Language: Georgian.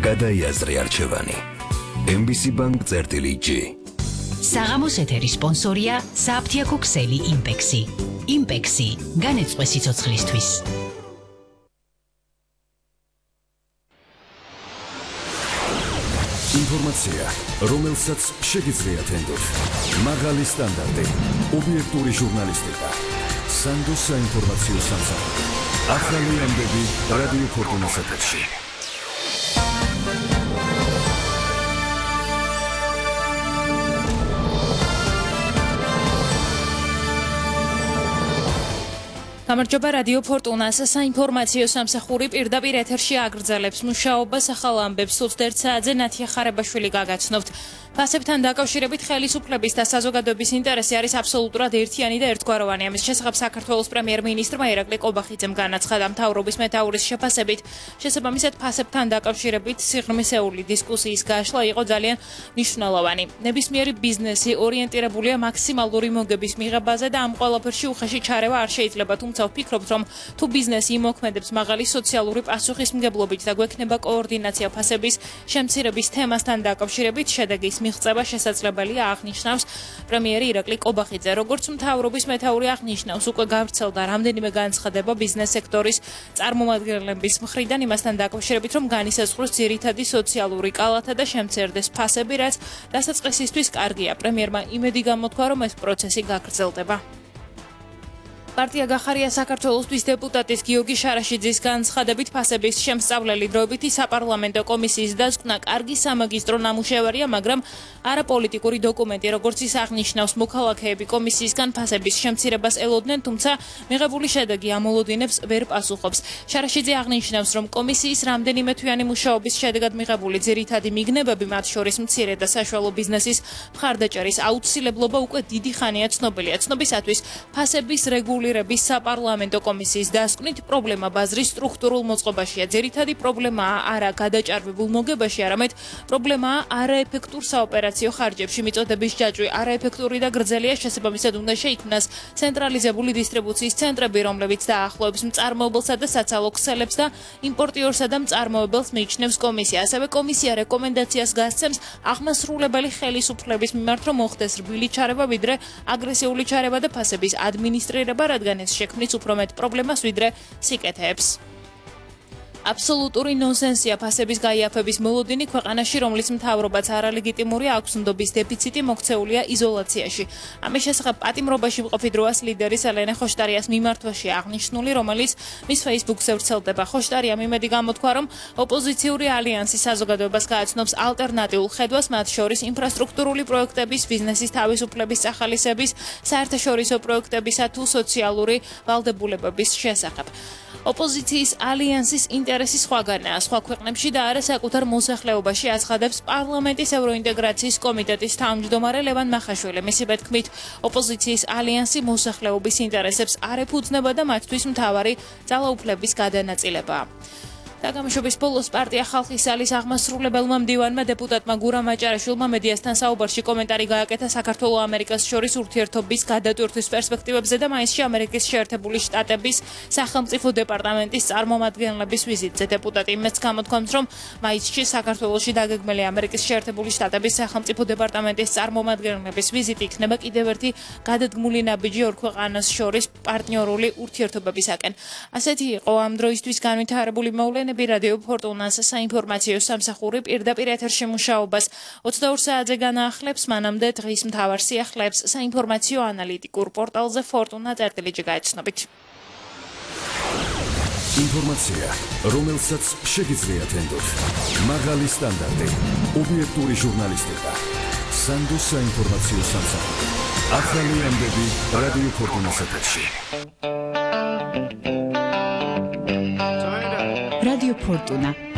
გადაიაზრე არჩევანი. MBC Bank-G. საღამოს ეთერის სპონსორია საფთიაქო ქსელი იმპექსი. იმპექსი განეწყვე სიცოცხლისთვის. ინფორმაცია, რომელსაც შეგიძლიათ ენდოთ. მაღალი სტანდარტი, ობიექტური ჟურნალისტიკა. სანდოს საინფორმაციო სამსახური. ახალი ამბები რადიო ფორტუნას ეთერში. გამარჯობა რადიო ფორტუნას საინფორმაციო სამსახური პირდაპირ ეთერში აგრძელებს მუშაობას ახალ ამბებს 21 საათზე ნათია ხარებაშვილი გაგაცნობთ. ფასებთან დაკავშირებით ხელისუფლების და საზოგადოების ინტერესი არის აბსოლუტურად ერთიანი და ერთგვაროვანი. ამის შესახებ საქართველოს პრემიერ-მინისტრმა ირაკლი კობახიძემ განაცხადა მთავრობის მეთაურის შეფასებით. შესაბამისად ფასებთან დაკავშირებით სიღრმისეული დისკუსიის გაშლა იყო ძალიან მნიშვნელოვანი. ნებისმიერი ბიზნესი ორიენტირებულია მაქსიმალური მოგების მიღებაზე და ამ ყველაფერში უხეში ჩარევა არ შეიძლება. თუმცა ვფიქრობთ, რომ თუ ბიზნესი იმოქმედებს მაღალი სოციალური პასუხისმგებლობით და გვექნება კოორდინაცია ფასების შემცირების თემასთან დაკავშირებით, შედეგის მიღწევა შესაძლებელია, აღნიშნავს პრემიერი ირაკლი კობახიძე. როგორც მთავრობის მეთაური აღნიშნავს, უკვე გავრცელდა რამდენიმე განცხადება ბიზნეს სექტორის წარმომადგენლების მხრიდან იმასთან დაკავშირებით, რომ განისაზღვროს ძირითადი სოციალური კალათა და შემცირდეს ფასები, რაც დასაწყისისთვის კარგია. პრემიერმა იმედი გამოთქვა, რომ ეს პროცესი გაგრძელდება. პარტია გახარია საქართველოსთვის დეპუტატის გიორგი შარაშიძის განცხადებით ფასების შემსწავლელი დროებითი საპარლამენტო კომისიის დასკვნა კარგი სამაგისტრო ნამუშევარია, მაგრამ არაპოლიტიკური დოკუმენტი, როგორც ის აღნიშნავს, მოქალაქეები კომისიისგან ფასების შემცირებას ელოდნენ, თუმცა მიღებული შედეგი ამოლოდინებს ვერ პასუხობს. შარაშიძე აღნიშნავს, რომ კომისიის რამდენიმე თვიანი მუშაობის შედეგად მიღებული ძირითადი მიგნებები, მათ შორის მცირე და საშუალო ბიზნესის მხარდაჭერის აუცილებლობა უკვე დიდი ხანია ცნობილია. ცნობისათვის ფასების რეგულირების საპარლამენტო კომისიის დასკვნით პრობლემა ბაზრის სტრუქტურულ მოწყობაშია. ძირითადი პრობლემაა არა გადაჭარბებულ მოგებაში, არამედ პრობლემაა არაეფექტურ საოპერაციო ხარჯებში. მიწოდების ჯაჭვი არაეფექტური და გრძელია, შესაბამისად უნდა შეიქმნას ცენტრალიზებული დისტრიბუციის ცენტრები, რომლებიც დაახლოებს მწარმოებელსა და საცალო ქსელებს და იმპორტიორსა და მწარმოებელს მიიჩნევს კომისია. ასევე კომისია რეკომენდაციას გასცემს აღმასრულებელი ხელისუფლების მიმართ, რომ მოხდეს რბილი ჩარევა, ვიდრე აგრესიული ჩარევა და ფასების ადმინისტრირება, რადგან ეს შექმნის უფრო მეტ პრობლემას, ვიდრე სიკეთეებს. აბსოლუტური ნონსენსია ფასების გაიაფების მოლოდინი ქვეყანაში, რომლის მთავრობაც არალეგიტიმური აქვს, ნდობის დეფიციტი მოქცეულია იზოლაციაში. ამის შესახებ პატიმრობაში მყოფი დროას ლიდერის ელენე ხოშტარიას მიმართვაში აღნიშნული, რომელიც მის Facebook-ზე ვრცელდება. ხოშტარიამ იმედი გამოთქვა, რომ ოპოზიციური ალიანსი საზოგადოებას გააცნობს ალტერნატიულ ხედვას, მათ შორის ინფრასტრუქტურული პროექტების, ბიზნესის თავისუფლების სახალისების, საერთაშორისო პროექტებისა თუ სოციალური ვალდებულებების შესახებ. ოპოზიციის ალიანსის ინტერესი სხვაგანაა. სხვა ქვეყნებში და არა საკუთარ მოსახლეობაში აცხადებს პარლამენტის ევროინტეგრაციის კომიტეტის თავმჯდომარე ლევან მახაშვილი. მისი თქმით, ოპოზიციის ალიანსი მოსახლეობის ინტერესებს არ ეფუძნება და მათთვის მთავარი ძალაუფლების გადანაწილებაა. საგამოშობის ბოლოს პარტია ხალხის სალის აღმასრულებელმა მდივანმა დეპუტატმა გურამ აჭარაშვილმა მედიასთან საუბარში კომენტარი გააკეთა საქართველო-ამერიკას შორის ურთიერთობის გადატვირთვის პერსპექტივებზე და მაისში ამერიკის შეერთებული შტატების სახელმწიფო დეპარტამენტის წარმომადგენლების ვიზიტზე. დეპუტატი იმედს გამოთქვამს, რომ მაისში საქართველოში დაგეგმილი ამერიკის შეერთებული შტატების სახელმწიფო დეპარტამენტის წარმომადგენლების ვიზიტი იქნება კიდევ ერთი გადადგმული ნაბიჯი ორ ქვეყანას შორის პარტნიორული ურთიერთობებისაკენ. ასეთი იყო ამ დროისთვის განვითარებული მოვლენები. რადიო ფორტუნას საინფორმაციო სამსახური პირდაპირ ეთერში მუშაობას 22 საათზე განაახლებს, მანამდე დღის მთავარ სიახლეებს საინფორმაციო ანალიტიკურ პორტალზე fortuna.gr გაიცნობით. ინფორმაცია, რომელსაც შეგიძლიათ ენდოთ. მაღალი სტანდარტი, ობიექტური ჟურნალისტიკა. სანდოს საინფორმაციო სამსახური. ახალი ამბები რადიო ფორტუნას ეთერში. რადიო ფორტუნა